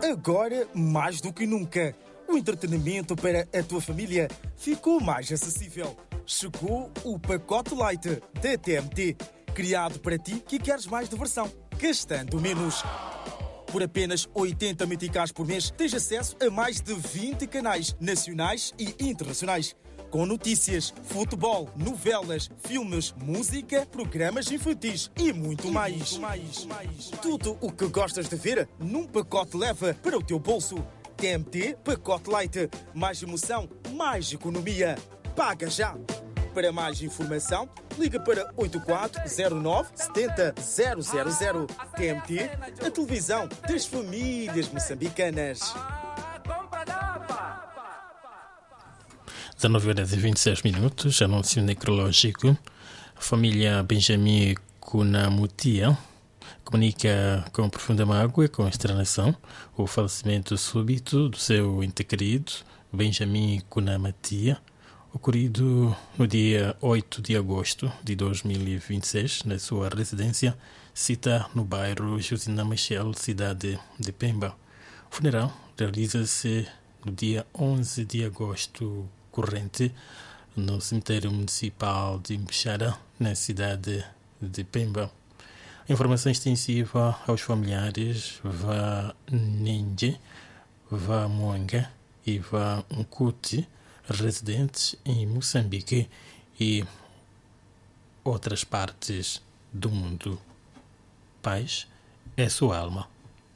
Agora, mais do que nunca, o entretenimento para a tua família ficou mais acessível. Chegou o pacote Light da TMT, criado para ti que queres mais diversão, gastando menos. Por apenas 80 meticais por mês, tens acesso a mais de 20 canais nacionais e internacionais, com notícias, futebol, novelas, filmes, música, programas infantis e muito mais. Tudo o que gostas de ver num pacote leva para o teu bolso. TMT Pacote Light. Mais emoção, mais economia. Paga já! Para mais informação, liga para 8409 70 000. TMT, a televisão das famílias moçambicanas. 19h26, anúncio necrológico. A família Benjamin Kunamutia comunica com profunda mágoa e consternação o falecimento súbito do seu ente querido, Benjamin Kunamutia, ocorrido no dia 8 de agosto de 2026, na sua residência, cita no bairro Josina Machel, cidade de Pemba. O funeral realiza-se no dia 11 de agosto corrente, no cemitério municipal de Mbixara, na cidade de Pemba. A informação extensiva aos familiares Vá Ninje, Vá Mwanga e Vá Nkuti, residentes em Moçambique e outras partes do mundo. Paz é sua alma.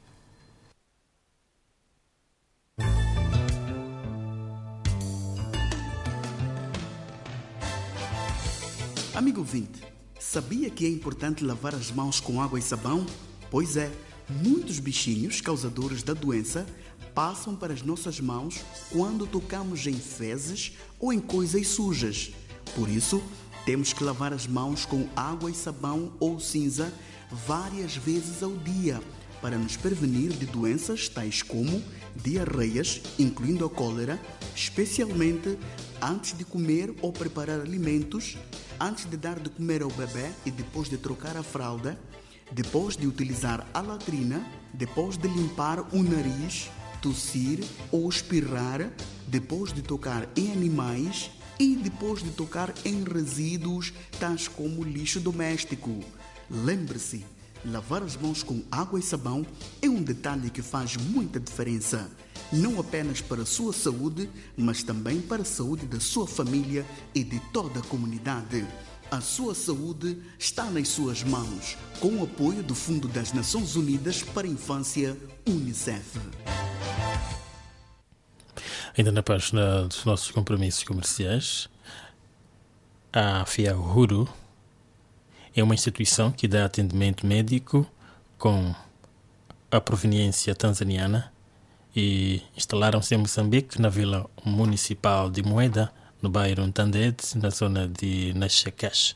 Amigo ouvinte, sabia que é importante lavar as mãos com água e sabão? Pois é, muitos bichinhos causadores da doença passam para as nossas mãos quando tocamos em fezes ou em coisas sujas. Por isso, temos que lavar as mãos com água e sabão ou cinza várias vezes ao dia para nos prevenir de doenças tais como diarreias, incluindo a cólera, especialmente antes de comer ou preparar alimentos, antes de dar de comer ao bebê e depois de trocar a fralda, depois de utilizar a latrina, depois de limpar o nariz, tossir ou espirrar, depois de tocar em animais e depois de tocar em resíduos tais como lixo doméstico. Lembre-se, lavar as mãos com água e sabão é um detalhe que faz muita diferença, não apenas para a sua saúde, mas também para a saúde da sua família e de toda a comunidade. A sua saúde está nas suas mãos, com o apoio do Fundo das Nações Unidas para a Infância, UNICEF. Ainda na página dos nossos compromissos comerciais, a FIA Uhuru é uma instituição que dá atendimento médico com a proveniência tanzaniana e instalaram-se em Moçambique, na vila municipal de Moeda, no bairro Ntandede, na zona de Naxacax.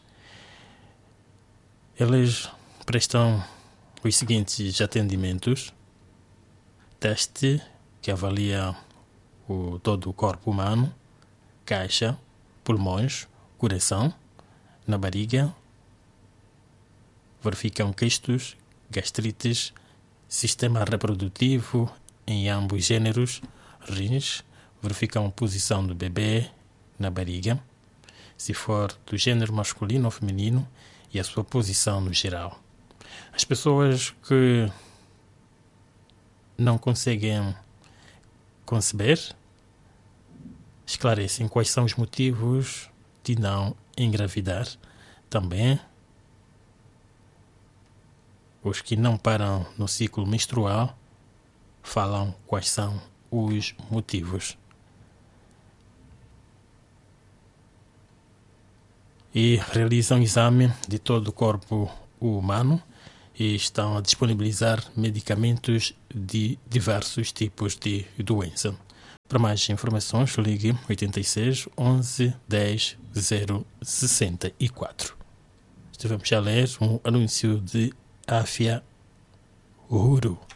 Eles prestam os seguintes atendimentos: teste, que avalia todo o corpo humano, caixa, pulmões, coração, na barriga, verificam quistos, gastrites, sistema reprodutivo em ambos gêneros, rins, verificam a posição do bebê na barriga, se for do gênero masculino ou feminino, e a sua posição no geral. As pessoas que não conseguem conceber esclarecem quais são os motivos de não engravidar. Também os que não param no ciclo menstrual falam quais são os motivos. E realizam exame de todo o corpo humano e estão a disponibilizar medicamentos de diversos tipos de doença. Para mais informações, ligue 86 11 10 064. Estivemos a ler um anúncio de AFIA Uhuru.